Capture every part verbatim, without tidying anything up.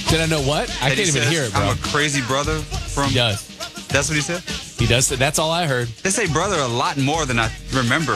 Did I know what? I That can't he even says, hear it, bro. I'm a crazy brother from... He does. That's what he said? He does. That's all I heard. They say brother a lot more than I remember.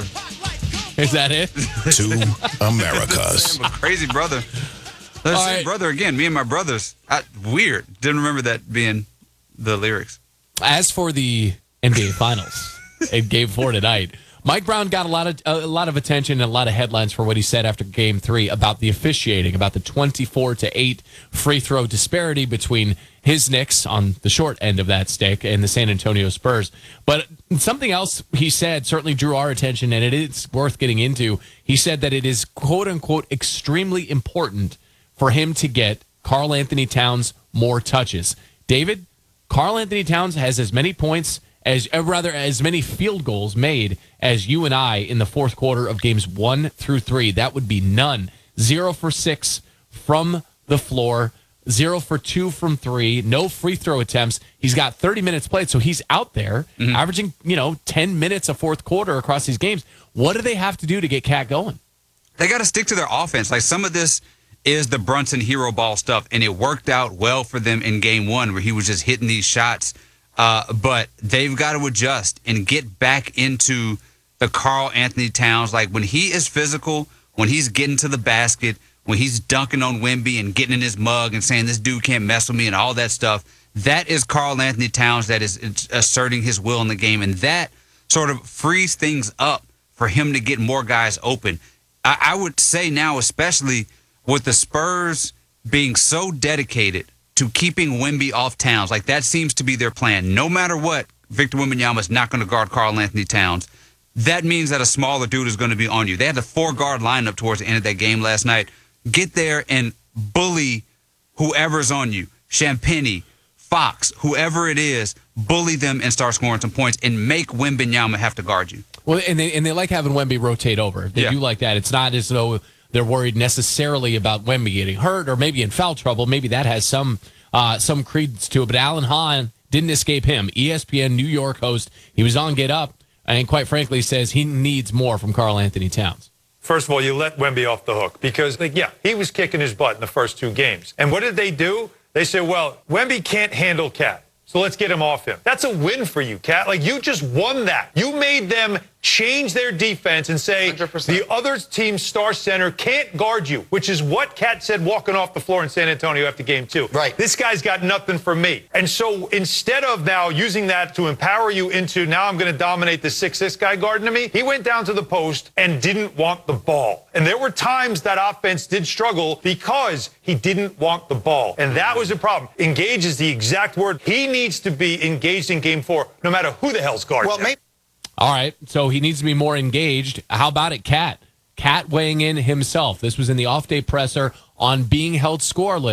Is that it? Two Americas. I'm a crazy brother. Let's All say right. brother again. Me and my brothers. I, weird. Didn't remember that being the lyrics. As for the N B A Finals in Game Four tonight, Mike Brown got a lot of a lot of attention and a lot of headlines for what he said after Game Three about the officiating, about the twenty-four to eight free throw disparity between his Knicks on the short end of that stick and the San Antonio Spurs. But something else he said certainly drew our attention, and it is worth getting into. He said that it is quote unquote extremely important for him to get Karl Anthony Towns more touches. David, Karl Anthony Towns has as many points as, uh, rather, as many field goals made as you and I in the fourth quarter of games one through three. That would be none. Zero for six from the floor, zero for two from three, no free throw attempts. He's got thirty minutes played, so he's out there mm-hmm. averaging, you know, ten minutes a fourth quarter across these games. What do they have to do to get Cat going? They got to stick to their offense. Like some of this is the Brunson hero ball stuff, and it worked out well for them in game one where he was just hitting these shots. Uh, but they've got to adjust and get back into the Karl Anthony Towns. Like when he is physical, when he's getting to the basket, when he's dunking on Wemby and getting in his mug and saying this dude can't mess with me and all that stuff, that is Karl Anthony Towns that is asserting his will in the game. And that sort of frees things up for him to get more guys open. I, I would say now, especially with the Spurs being so dedicated to keeping Wemby off Towns, like that seems to be their plan. No matter what, Victor Wembanyama is not going to guard Karl Anthony Towns. That means that a smaller dude is going to be on you. They had the four-guard lineup towards the end of that game last night. Get there and bully whoever's on you. Champagny, Fox, whoever it is, bully them and start scoring some points and make Wembanyama have to guard you. Well, and they and they like having Wemby rotate over. They Yeah. do like that. It's not as though they're worried necessarily about Wemby getting hurt or maybe in foul trouble. Maybe that has some uh, some credence to it. But Alan Hahn didn't escape him. E S P N New York host. He was on Get Up and quite frankly says he needs more from Karl Anthony Towns. First of all, you let Wemby off the hook because, like, yeah, he was kicking his butt in the first two games. And what did they do? They said, well, Wemby can't handle Cat, so let's get him off him. That's a win for you, Cat. Like, you just won that. You made them change their defense and say one hundred percent the other team's star center can't guard you, which is what Cat said walking off the floor in San Antonio after game two. Right. This guy's got nothing for me. And so instead of now using that to empower you into now I'm going to dominate the six six guy guarding me, he went down to the post and didn't want the ball. And there were times that offense did struggle because he didn't want the ball. And that was a problem. Engage is the exact word. He needs to be engaged in game four, no matter who the hell's guarding Well, him. maybe. All right, so he needs to be more engaged. How about it, Cat? Cat weighing in himself. This was in the off-day presser on being held scoreless.